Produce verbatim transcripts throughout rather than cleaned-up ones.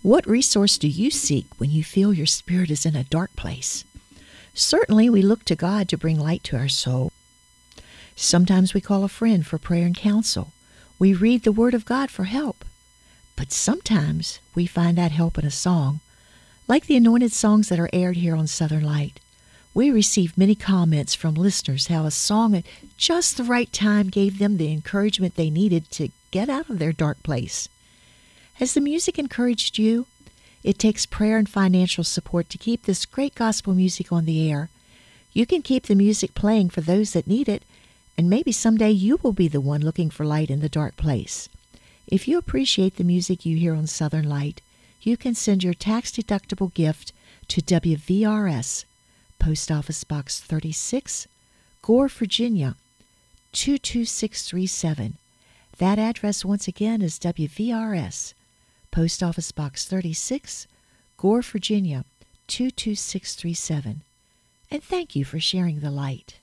What resource do you seek when you feel your spirit is in a dark place? Certainly, we look to God to bring light to our soul. Sometimes we call a friend for prayer and counsel. We read the Word of God for help. But sometimes we find that help in a song, like the anointed songs that are aired here on Southern Light. We received many comments from listeners how a song at just the right time gave them the encouragement they needed to get out of their dark place. Has the music encouraged you? It takes prayer and financial support to keep this great gospel music on the air. You can keep the music playing for those that need it, and maybe someday you will be the one looking for light in the dark place. If you appreciate the music you hear on Southern Light, you can send your tax-deductible gift to W V R S, Post Office Box thirty-six, Gore, Virginia, two two six three seven. That address once again is W V R S, Post Office Box thirty-six, Gore, Virginia, two two six three seven. And thank you for sharing the light.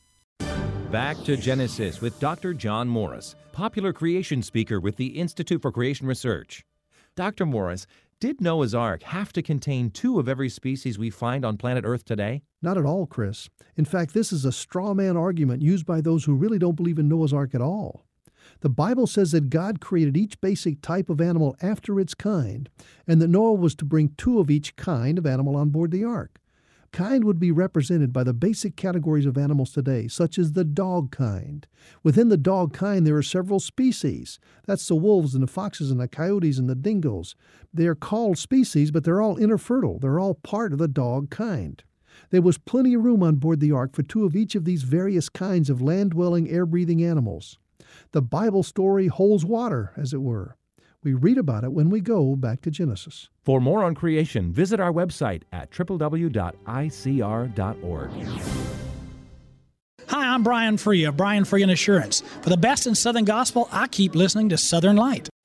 Back to Genesis with Doctor John Morris, popular creation speaker with the Institute for Creation Research. Doctor Morris, did Noah's Ark have to contain two of every species we find on planet Earth today? Not at all, Chris. In fact, this is a straw man argument used by those who really don't believe in Noah's Ark at all. The Bible says that God created each basic type of animal after its kind, and that Noah was to bring two of each kind of animal on board the ark. Kind would be represented by the basic categories of animals today, such as the dog kind. Within the dog kind, there are several species. That's the wolves and the foxes and the coyotes and the dingoes. They are called species, but they're all interfertile. They're all part of the dog kind. There was plenty of room on board the ark for two of each of these various kinds of land-dwelling, air-breathing animals. The Bible story holds water, as it were. We read about it when we go back to Genesis. For more on creation, visit our website at w w w dot i c r dot org. Hi, I'm Brian Free of Brian Free and Assurance. For the best in Southern Gospel, I keep listening to Southern Light.